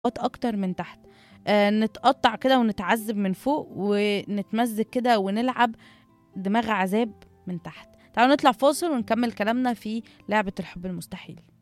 أكتر من تحت، نتقطّع كده ونتعذّب من فوق، ونتمزّج كده ونلعب دماغ عذاب من تحت. تعالوا نطلع فاصل ونكمّل كلامنا في لعبة الحب المستحيل.